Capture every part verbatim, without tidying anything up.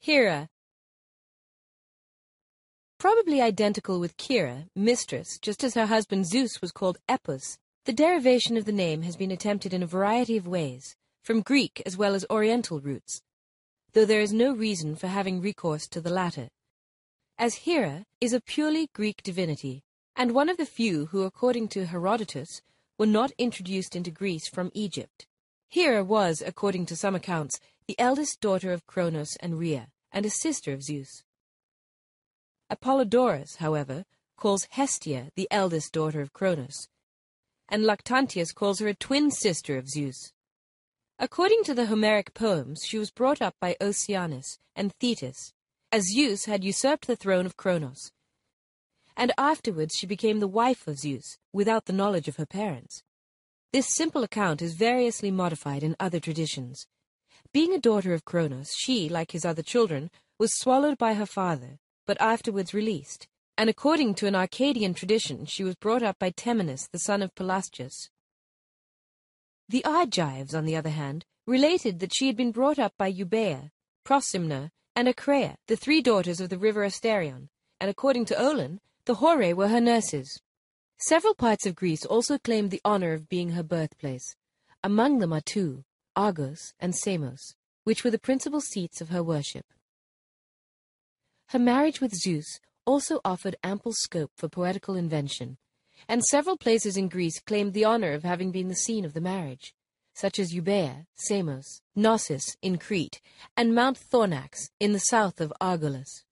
Hera. Probably identical with Kira, mistress, just as her husband Zeus was called Epos, the derivation of the name has been attempted in a variety of ways, from Greek as well as Oriental roots, though there is no reason for having recourse to the latter, as Hera is a purely Greek divinity, and one of the few who, according to Herodotus, were not introduced into Greece from Egypt. Hera was, according to some accounts, the eldest daughter of Cronos and Rhea, and a sister of Zeus. Apollodorus, however, calls Hestia the eldest daughter of Cronos, and Lactantius calls her a twin sister of Zeus. According to the Homeric poems, she was brought up by Oceanus and Thetis, as Zeus had usurped the throne of Cronos, and afterwards she became the wife of Zeus, without the knowledge of her parents. This simple account is variously modified in other traditions. Being a daughter of Cronos, she, like his other children, was swallowed by her father, but afterwards released, and according to an Arcadian tradition, she was brought up by Temenus, the son of Pelasgus. The Argives, on the other hand, related that she had been brought up by Euboea, Prosimna, and Acrea, the three daughters of the river Asterion, and according to Olin, the Horae were her nurses. Several parts of Greece also claimed the honor of being her birthplace. Among them are two, Argos and Samos, which were the principal seats of her worship. Her marriage with Zeus also offered ample scope for poetical invention, and several places in Greece claimed the honor of having been the scene of the marriage, such as Euboea, Samos, Knossos in Crete, and Mount Thornax in the south of Argolis.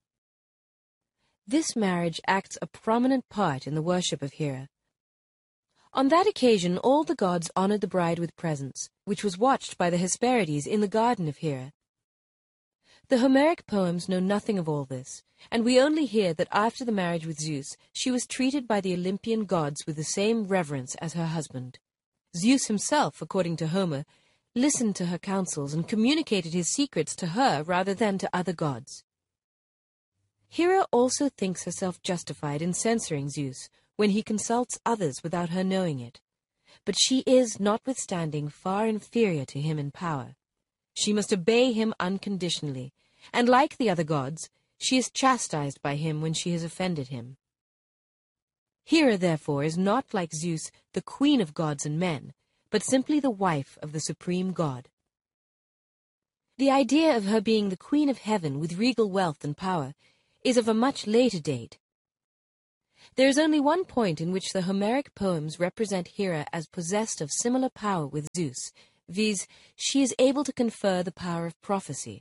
This marriage acts a prominent part in the worship of Hera. On that occasion all the gods honored the bride with presents, which was watched by the Hesperides in the garden of Hera. The Homeric poems know nothing of all this, and we only hear that after the marriage with Zeus, she was treated by the Olympian gods with the same reverence as her husband. Zeus himself, according to Homer, listened to her counsels and communicated his secrets to her rather than to other gods. Hera also thinks herself justified in censoring Zeus when he consults others without her knowing it, but she is, notwithstanding, far inferior to him in power. She must obey him unconditionally, and like the other gods, she is chastised by him when she has offended him. Hera, therefore, is not like Zeus, the queen of gods and men, but simply the wife of the supreme god. The idea of her being the queen of heaven with regal wealth and power is of a much later date. There is only one point in which the Homeric poems represent Hera as possessed of similar power with Zeus, viz., she is able to confer the power of prophecy.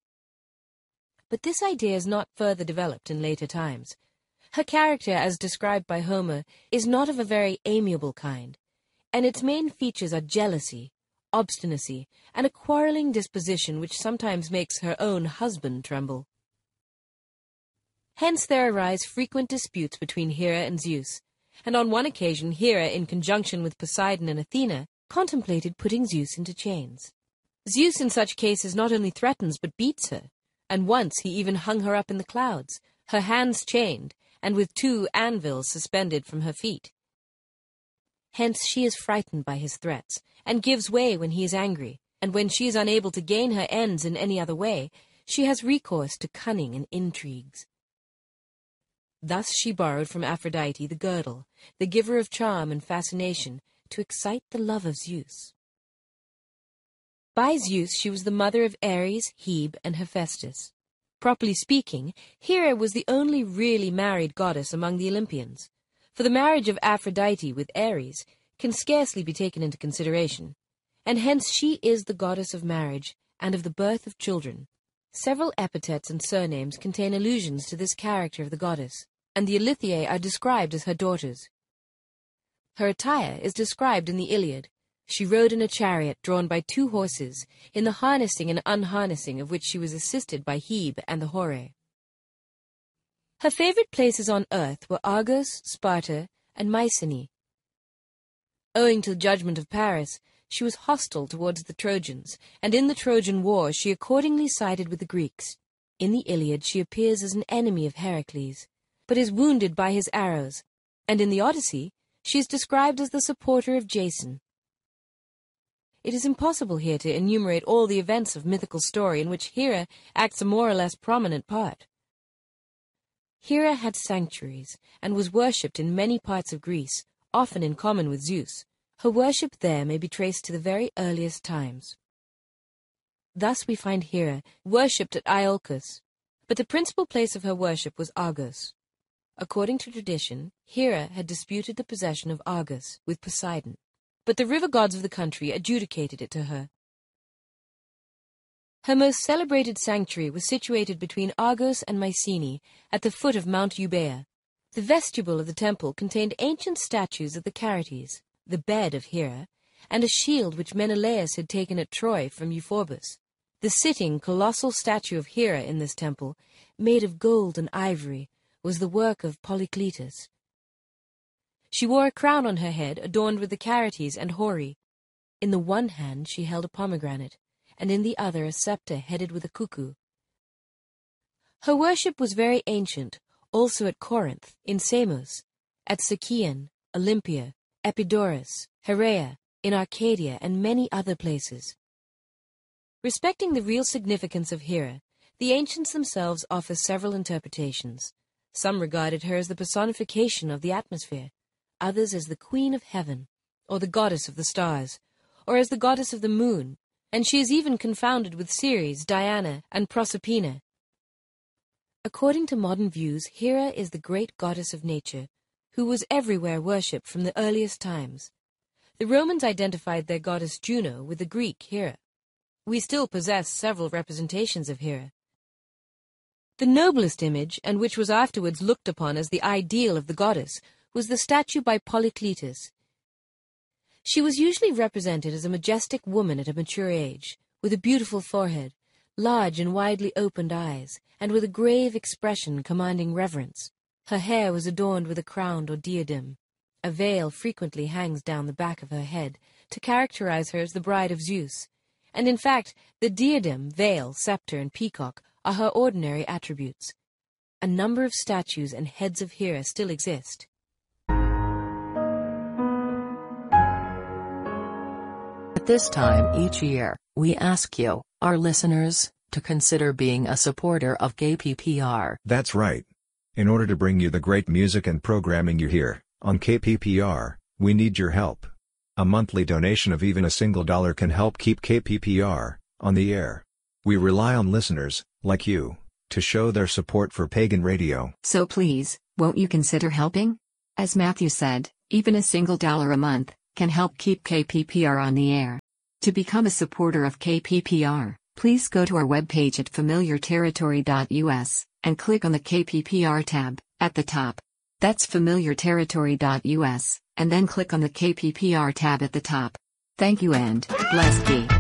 But this idea is not further developed in later times. Her character, as described by Homer, is not of a very amiable kind, and its main features are jealousy, obstinacy, and a quarreling disposition which sometimes makes her own husband tremble. Hence there arise frequent disputes between Hera and Zeus, and on one occasion Hera, in conjunction with Poseidon and Athena, contemplated putting Zeus into chains. Zeus in such cases not only threatens but beats her, and once he even hung her up in the clouds, her hands chained, and with two anvils suspended from her feet. Hence she is frightened by his threats, and gives way when he is angry, and when she is unable to gain her ends in any other way, she has recourse to cunning and intrigues. Thus she borrowed from Aphrodite the girdle, the giver of charm and fascination, to excite the love of Zeus. By Zeus she was the mother of Ares, Hebe, and Hephaestus. Properly speaking, Hera was the only really married goddess among the Olympians, for the marriage of Aphrodite with Ares can scarcely be taken into consideration, and hence she is the goddess of marriage and of the birth of children. Several epithets and surnames contain allusions to this character of the goddess, and the Ilithiae are described as her daughters. Her attire is described in the Iliad. She rode in a chariot drawn by two horses, in the harnessing and unharnessing of which she was assisted by Hebe and the Horae. Her favorite places on earth were Argos, Sparta, and Mycenae. Owing to the judgment of Paris, she was hostile towards the Trojans, and in the Trojan War she accordingly sided with the Greeks. In the Iliad she appears as an enemy of Heracles, but is wounded by his arrows, and in the Odyssey she is described as the supporter of Jason. It is impossible here to enumerate all the events of mythical story in which Hera acts a more or less prominent part. Hera had sanctuaries, and was worshipped in many parts of Greece, often in common with Zeus. Her worship there may be traced to the very earliest times. Thus we find Hera worshipped at Iolcus, but the principal place of her worship was Argos. According to tradition, Hera had disputed the possession of Argos with Poseidon, but the river gods of the country adjudicated it to her. Her most celebrated sanctuary was situated between Argos and Mycenae, at the foot of Mount Euboea. The vestibule of the temple contained ancient statues of the Charites, the bed of Hera, and a shield which Menelaus had taken at Troy from Euphorbus. The sitting, colossal statue of Hera in this temple, made of gold and ivory, was the work of Polycletus. She wore a crown on her head adorned with the Charites and Horii. In the one hand she held a pomegranate, and in the other a scepter headed with a cuckoo. Her worship was very ancient, also at Corinth, in Samos, at Sicyon, Olympia, Epidaurus, Heraea, in Arcadia, and many other places. Respecting the real significance of Hera, the ancients themselves offer several interpretations. Some regarded her as the personification of the atmosphere, others as the queen of heaven, or the goddess of the stars, or as the goddess of the moon, and she is even confounded with Ceres, Diana, and Proserpina. According to modern views, Hera is the great goddess of nature, who was everywhere worshipped from the earliest times. The Romans identified their goddess Juno with the Greek Hera. We still possess several representations of Hera. The noblest image, and which was afterwards looked upon as the ideal of the goddess, was the statue by Polycletus. She was usually represented as a majestic woman at a mature age, with a beautiful forehead, large and widely opened eyes, and with a grave expression commanding reverence. Her hair was adorned with a crown or diadem. A veil frequently hangs down the back of her head to characterize her as the bride of Zeus, and in fact the diadem, veil, scepter, and peacock are her ordinary attributes. A number of statues and heads of Hera still exist. At this time each year, we ask you, our listeners, to consider being a supporter of K P P R. That's right. In order to bring you the great music and programming you hear on K P P R, we need your help. A monthly donation of even a single dollar can help keep K P P R on the air. We rely on listeners, like you, to show their support for Pagan Radio. So please, won't you consider helping? As Matthew said, even a single dollar a month can help keep K P P R on the air. To become a supporter of K P P R, please go to our webpage at familiar territory dot U S and click on the K P P R tab at the top. That's familiar territory dot U S, and then click on the K P P R tab at the top. Thank you and blessed be.